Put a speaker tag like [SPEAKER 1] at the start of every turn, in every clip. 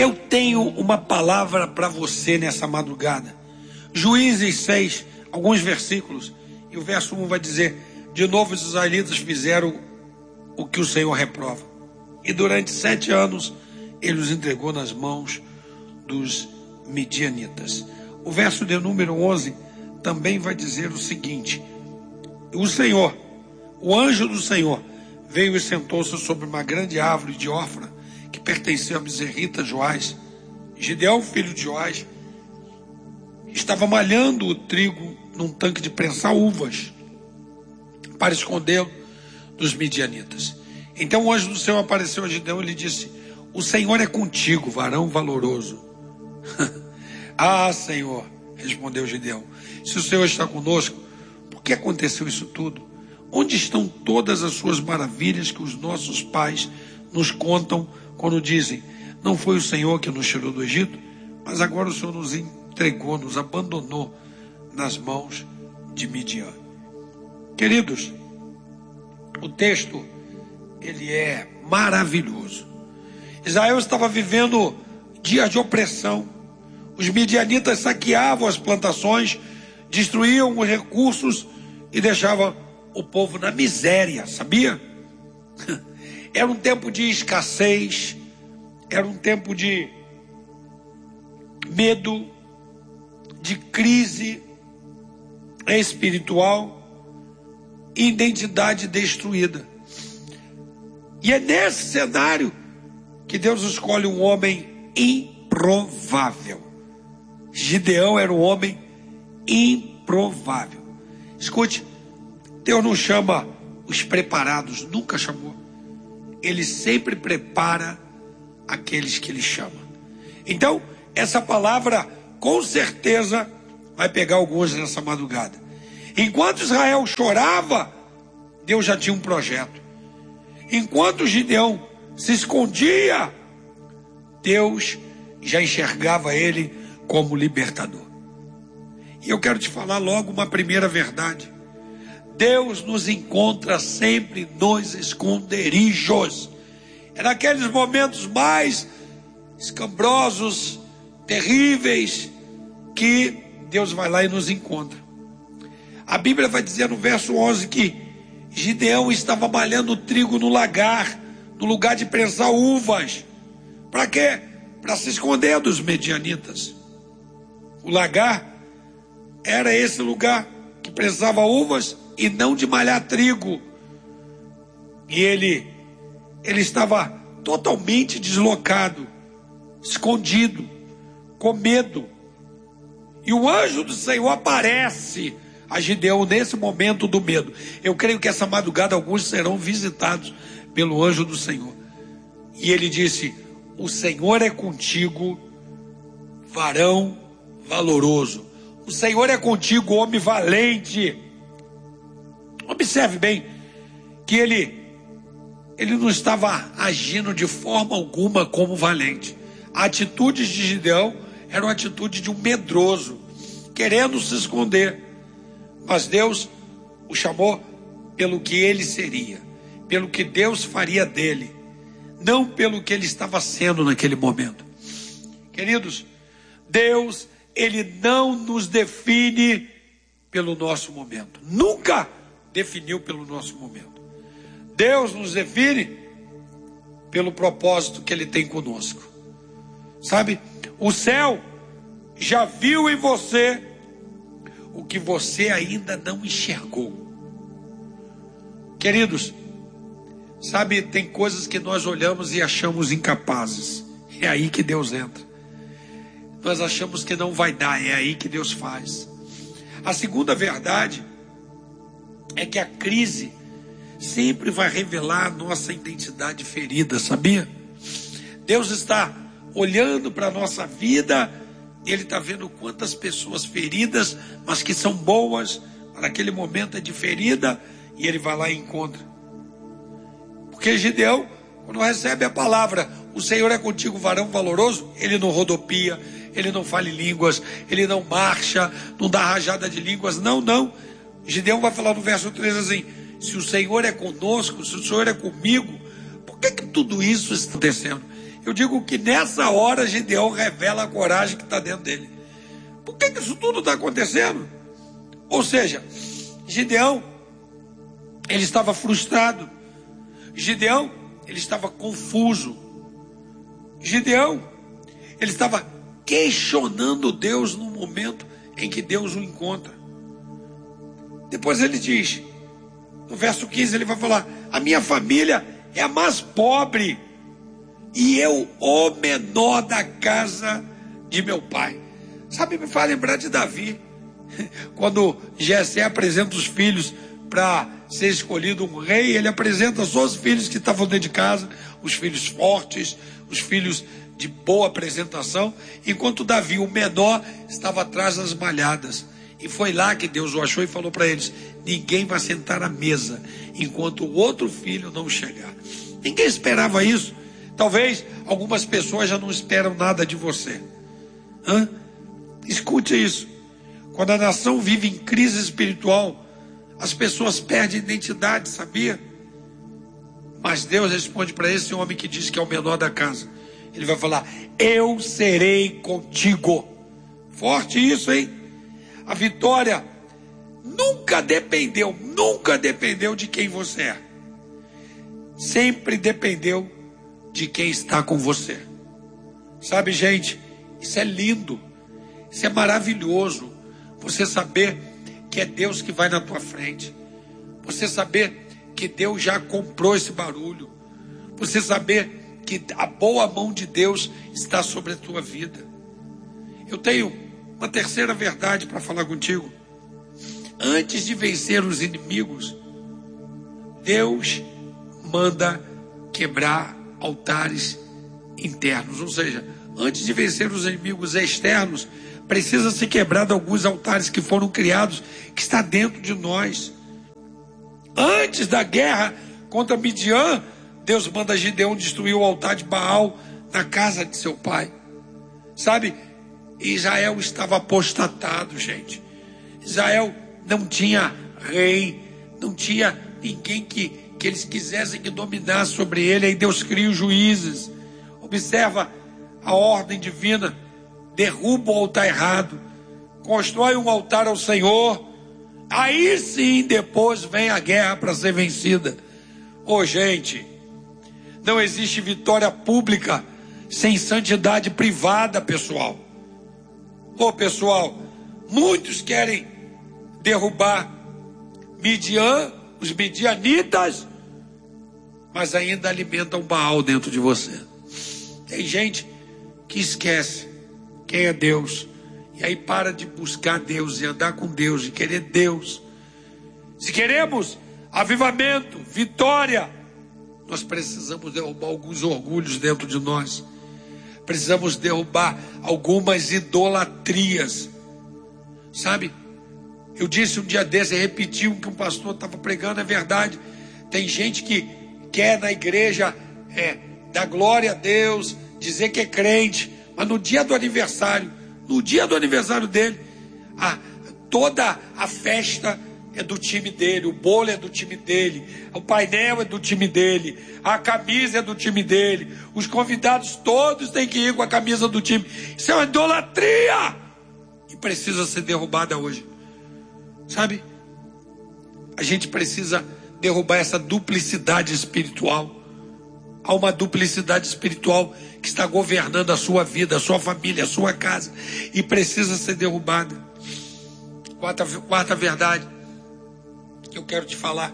[SPEAKER 1] Eu tenho uma palavra para você nessa madrugada. Juízes 6, alguns versículos, e o verso 1 vai dizer: de novo os israelitas fizeram o que o Senhor reprova, e durante 7 anos ele os entregou nas mãos dos midianitas. O verso de número 11 também vai dizer o seguinte: o Senhor, o anjo do Senhor, veio e sentou-se sobre uma grande árvore de Ofra, que pertencia a Bezerrita Joás. Gideão, filho de Joás, estava malhando o trigo num tanque de prensar uvas, para escondê-lo dos midianitas. Então o anjo do Senhor apareceu a Gideão e lhe disse: o Senhor é contigo, varão valoroso. Ah, Senhor, respondeu Gideão, se o Senhor está conosco, por que aconteceu isso tudo? Onde estão todas as suas maravilhas que os nossos pais nos contam quando dizem: não foi o Senhor que nos tirou do Egito, mas agora o Senhor nos entregou, nos abandonou nas mãos de Midian. Queridos, o texto, ele é maravilhoso. Israel estava vivendo dias de opressão. Os midianitas saqueavam as plantações, destruíam os recursos e deixavam o povo na miséria, sabia? Era um tempo de escassez, era um tempo de medo, de crise espiritual, identidade destruída. E é nesse cenário que Deus escolhe um homem improvável. Gideão era um homem improvável. Escute, Deus não chama os preparados, nunca chamou. Ele sempre prepara aqueles que ele chama. Então, essa palavra com certeza vai pegar alguns nessa madrugada. Enquanto Israel chorava, Deus já tinha um projeto. Enquanto Gideão se escondia, Deus já enxergava ele como libertador. E eu quero te falar logo uma primeira verdade: Deus nos encontra sempre nos esconderijos. É naqueles momentos mais escabrosos, terríveis, que Deus vai lá e nos encontra. A Bíblia vai dizer no verso 11 que Gideão estava malhando trigo no lagar, no lugar de prensar uvas. Para quê? Para se esconder dos medianitas. O lagar era esse lugar que prensava uvas e não de malhar trigo. E ele estava totalmente deslocado, escondido, com medo. E o anjo do Senhor aparece a Gideão nesse momento do medo. Eu creio que essa madrugada alguns serão visitados pelo anjo do Senhor. E ele disse: o Senhor é contigo, varão valoroso. O Senhor é contigo, homem valente. Observe bem que ele não estava agindo de forma alguma como valente. A atitude de Gideão era uma atitude de um medroso, querendo se esconder. Mas Deus o chamou pelo que ele seria, pelo que Deus faria dele, não pelo que ele estava sendo naquele momento. Queridos, Deus, ele não nos define pelo nosso momento. Nunca definiu pelo nosso momento. Deus nos define pelo propósito que ele tem conosco. Sabe, o céu já viu em você o que você ainda não enxergou. Queridos, sabe, tem coisas que nós olhamos e achamos incapazes. É aí que Deus entra. Nós achamos que não vai dar, é aí que Deus faz. A segunda verdade é que a crise sempre vai revelar a nossa identidade ferida, sabia? Deus está olhando para a nossa vida, ele está vendo quantas pessoas feridas, mas que são boas, naquele momento é de ferida, e ele vai lá e encontra. Porque Gideão, quando recebe a palavra, o Senhor é contigo, varão valoroso, ele não rodopia, ele não fala em línguas, ele não marcha, não dá rajada de línguas, não. Gideão vai falar no verso 3 assim: se o Senhor é conosco, se o Senhor é comigo, por que tudo isso está acontecendo? Eu digo que nessa hora Gideão revela a coragem que está dentro dele. Por que isso tudo está acontecendo? Ou seja, Gideão, ele estava frustrado. Gideão, ele estava confuso. Gideão, ele estava questionando Deus no momento em que Deus o encontra. Depois ele diz, no verso 15, ele vai falar: a minha família é a mais pobre e eu o menor da casa de meu pai. Sabe, me faz lembrar de Davi, quando Jessé apresenta os filhos para ser escolhido um rei. Ele apresenta só os filhos que estavam dentro de casa, os filhos fortes, os filhos de boa apresentação, enquanto Davi, o menor, estava atrás das malhadas. E foi lá que Deus o achou e falou para eles: ninguém vai sentar à mesa enquanto o outro filho não chegar. Ninguém esperava isso. Talvez algumas pessoas já não esperam nada de você. Escute isso. Quando a nação vive em crise espiritual, as pessoas perdem identidade, sabia? Mas Deus responde para esse homem que diz que é o menor da casa. Ele vai falar: eu serei contigo. Forte isso, hein? A vitória nunca dependeu de quem você é. Sempre dependeu de quem está com você. Sabe, gente, isso é lindo, isso é maravilhoso. Você saber que é Deus que vai na tua frente. Você saber que Deus já comprou esse barulho. Você saber que a boa mão de Deus está sobre a tua vida. Eu tenho uma terceira verdade para falar contigo. Antes de vencer os inimigos, Deus manda quebrar altares internos. Ou seja, antes de vencer os inimigos externos, precisa ser quebrado alguns altares que foram criados, que está dentro de nós. Antes da guerra contra Midian, Deus manda Gideão destruir o altar de Baal na casa de seu pai. Sabe, Israel estava apostatado, gente. Israel não tinha rei, não tinha ninguém que eles quisessem que dominasse sobre ele. Aí Deus cria os juízes. Observa a ordem divina. Derruba o altar errado, constrói um altar ao Senhor. Aí sim, depois vem a guerra para ser vencida. Gente, não existe vitória pública sem santidade privada, pessoal. Pessoal, muitos querem derrubar Midian, os midianitas, mas ainda alimentam Baal dentro de você. Tem gente que esquece quem é Deus, e aí para de buscar Deus e andar com Deus e querer Deus. Se queremos avivamento, vitória, nós precisamos derrubar alguns orgulhos dentro de nós. Precisamos derrubar algumas idolatrias. Sabe, eu disse um dia desse, repetiu o que um pastor estava pregando, é verdade. Tem gente que quer na igreja dar glória a Deus, dizer que é crente, mas no dia do aniversário dele, toda a festa é do time dele, o bolo é do time dele, o painel é do time dele, a camisa é do time dele, os convidados todos têm que ir com a camisa do time. Isso é uma idolatria e precisa ser derrubada hoje. Sabe, a gente precisa derrubar essa duplicidade espiritual. Há uma duplicidade espiritual que está governando a sua vida, a sua família, a sua casa, e precisa ser derrubada. Quarta verdade que eu quero te falar: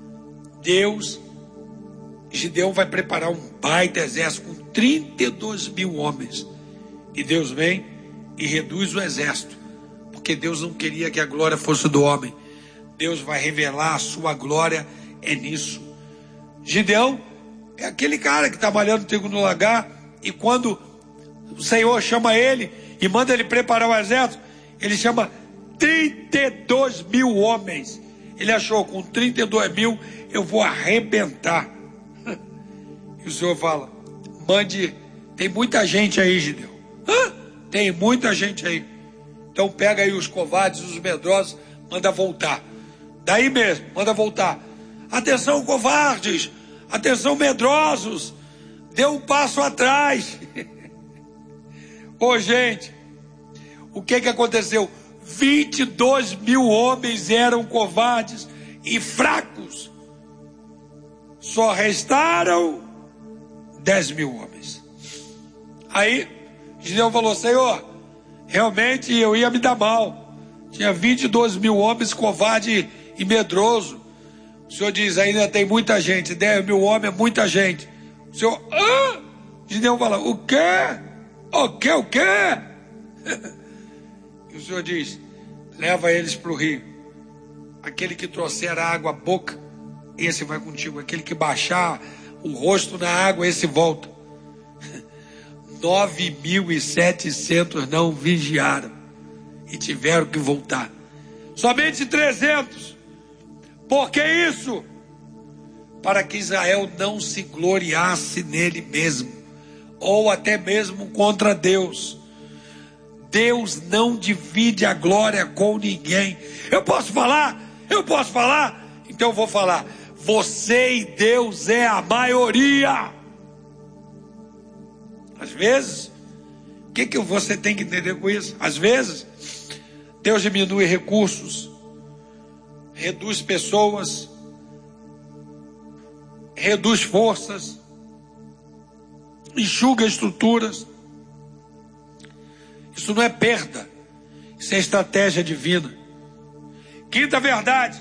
[SPEAKER 1] Gideão vai preparar um baita exército com 32 mil homens, e Deus vem e reduz o exército, porque Deus não queria que a glória fosse do homem. Deus vai revelar a sua glória nisso. Gideão é aquele cara que está malhando trigo no lagar, e quando o Senhor chama ele e manda ele preparar o exército, ele chama 32 mil homens. Ele achou: com 32 mil eu vou arrebentar. E o Senhor fala: mande, tem muita gente aí, Gideão. Tem muita gente aí. Então pega aí os covardes, os medrosos, manda voltar. Daí mesmo, manda voltar. Atenção, covardes! Atenção, medrosos! deu um passo atrás. Ô, gente, o que aconteceu? 22 mil homens eram covardes e fracos. Só restaram 10 mil homens. Aí, Gideão falou: Senhor, realmente eu ia me dar mal. Tinha 22 mil homens covardes e medroso. O Senhor diz: ainda tem muita gente. 10 mil homens é muita gente. O Senhor, Gideão fala: o quê? O quê? O quê? E o Senhor diz: leva eles para o rio. Aquele que trouxer a água à boca, esse vai contigo. Aquele que baixar o rosto na água, esse volta. 9.700 não vigiaram e tiveram que voltar. Somente 300. Por que isso? Para que Israel não se gloriasse nele mesmo, ou até mesmo contra Deus. Deus não divide a glória com ninguém. Eu posso falar? Eu posso falar? Então eu vou falar. Você e Deus é a maioria. Às vezes, o que você tem que entender com isso? Às vezes, Deus diminui recursos, reduz pessoas, reduz forças, enxuga estruturas. Isso não é perda, isso é estratégia divina. Quinta verdade: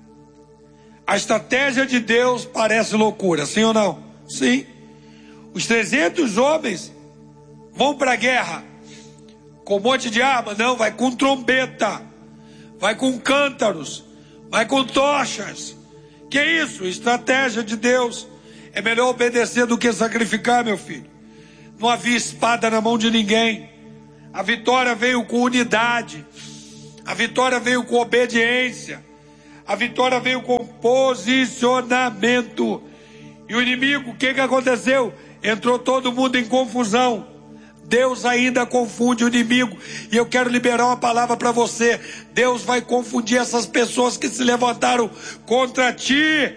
[SPEAKER 1] a estratégia de Deus parece loucura, sim ou não? Sim. Os 300 homens vão para a guerra com um monte de arma? Não, vai com trombeta, vai com cântaros, vai com tochas. Que isso? Estratégia de Deus. É melhor obedecer do que sacrificar, meu filho. Não havia espada na mão de ninguém. A vitória veio com unidade. A vitória veio com obediência. A vitória veio com posicionamento. E o inimigo, o que aconteceu? Entrou todo mundo em confusão. Deus ainda confunde o inimigo. E eu quero liberar uma palavra para você. Deus vai confundir essas pessoas que se levantaram contra ti.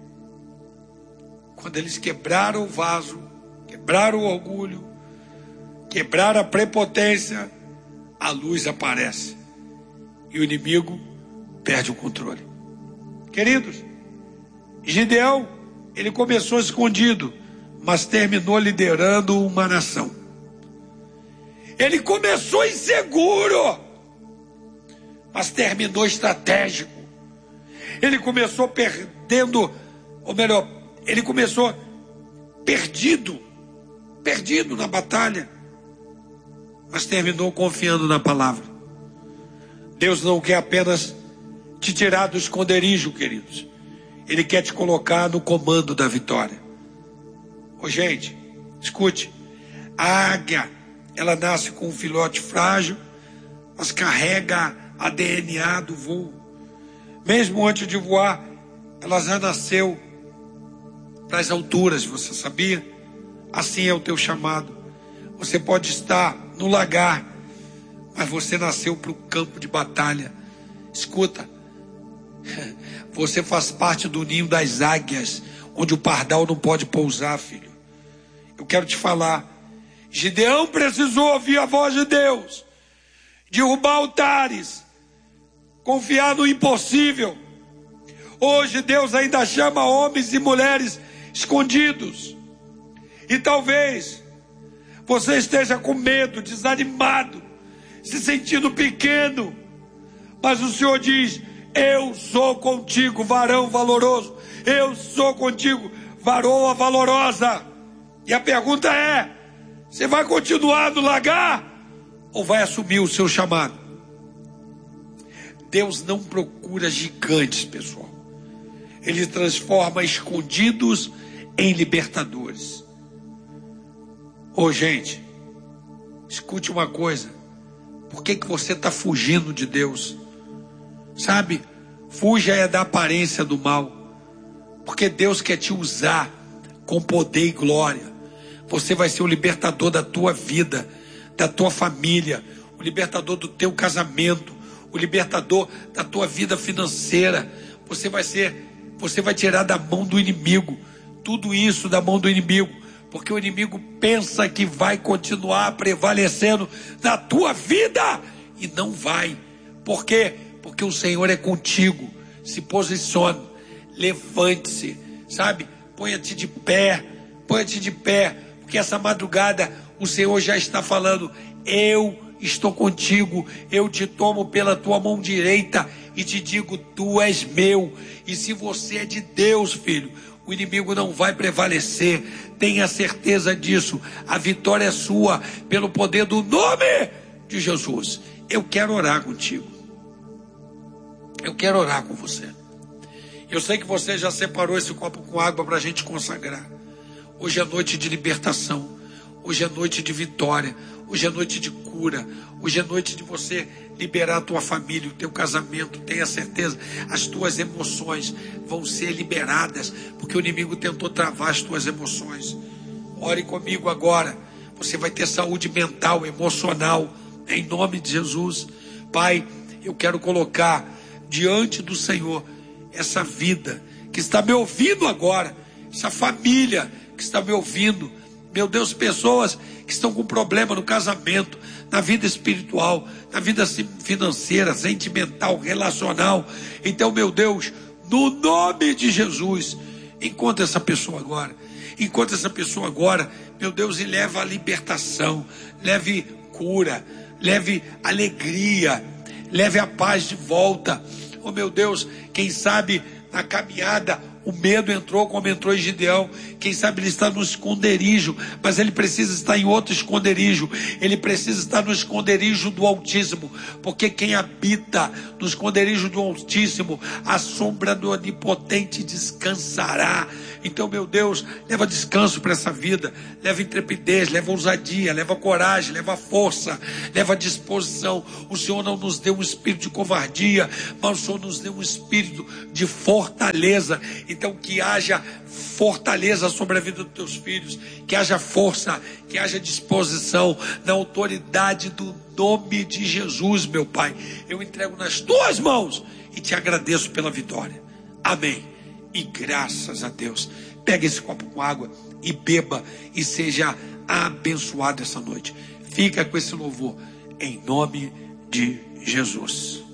[SPEAKER 1] Quando eles quebraram o vaso, quebraram o orgulho, quebraram a prepotência, a luz aparece. E o inimigo perde o controle. Queridos, Gideão, ele começou escondido, mas terminou liderando uma nação. Ele começou inseguro, mas terminou estratégico. Ele começou perdendo, ou melhor, ele começou perdido na batalha, mas terminou confiando na palavra. Deus não quer apenas te tirar do esconderijo, queridos. Ele quer te colocar no comando da vitória. Ô, gente, escute. A águia, ela nasce com um filhote frágil, mas carrega a DNA do voo. Mesmo antes de voar, ela já nasceu para as alturas, você sabia? Assim é o teu chamado. Você pode estar no lagar, mas você nasceu para o campo de batalha. Escuta, você faz parte do ninho das águias, onde o pardal não pode pousar, filho. Eu quero te falar, Gideão precisou ouvir a voz de Deus, derrubar altares, confiar no impossível. Hoje Deus ainda chama homens e mulheres escondidos. E talvez você esteja com medo, desanimado, se sentindo pequeno. Mas o Senhor diz: eu sou contigo, varão valoroso. Eu sou contigo, varoa valorosa. E a pergunta é: você vai continuar no lagar ou vai assumir o seu chamado? Deus não procura gigantes, pessoal. Ele transforma escondidos em libertadores. Ô, gente, escute uma coisa. Por que você está fugindo de Deus? Sabe, fuja é da aparência do mal. Porque Deus quer te usar com poder e glória. Você vai ser o libertador da tua vida, da tua família, o libertador do teu casamento, o libertador da tua vida financeira. Você vai tirar da mão do inimigo tudo isso da mão do inimigo. porque o inimigo pensa que vai continuar prevalecendo na tua vida, e não vai. Por quê? Porque o Senhor é contigo. Se posicione, levante-se, sabe? Ponha-te de pé, porque essa madrugada o Senhor já está falando: eu estou contigo, eu te tomo pela tua mão direita e te digo, tu és meu. E se você é de Deus, filho, o inimigo não vai prevalecer, tenha certeza disso. A vitória é sua, pelo poder do nome de Jesus. Eu quero orar contigo, eu quero orar com você. Eu sei que você já separou esse copo com água para a gente consagrar. Hoje é noite de libertação, hoje é noite de vitória, hoje é noite de cura, hoje é noite de você liberar a tua família, o teu casamento. Tenha certeza, as tuas emoções vão ser liberadas, porque o inimigo tentou travar as tuas emoções. Ore comigo agora, você vai ter saúde mental, emocional, em nome de Jesus. Pai, eu quero colocar diante do Senhor essa vida que está me ouvindo agora, essa família que está me ouvindo, meu Deus, pessoas que estão com problema no casamento, na vida espiritual, na vida financeira, sentimental, relacional. Então, meu Deus, no nome de Jesus, encontra essa pessoa agora, meu Deus, e leva a libertação, leve cura, leve alegria, leve a paz de volta. Oh meu Deus, quem sabe na caminhada o medo entrou como entrou em Gideão. Quem sabe ele está no esconderijo, mas ele precisa estar em outro esconderijo. Ele precisa estar no esconderijo do Altíssimo, porque quem habita no esconderijo do Altíssimo, a sombra do Onipotente descansará. Então, meu Deus, leva descanso para essa vida, leva intrepidez, leva ousadia, leva coragem, leva força, leva disposição. O Senhor não nos deu um espírito de covardia, mas o Senhor nos deu um espírito de fortaleza. Então, que haja fortaleza sobre a vida dos teus filhos, que haja força, que haja disposição, na autoridade do nome de Jesus, meu Pai. Eu entrego nas tuas mãos e te agradeço pela vitória. Amém. E graças a Deus. Pega esse copo com água e beba e seja abençoado essa noite. Fica com esse louvor em nome de Jesus.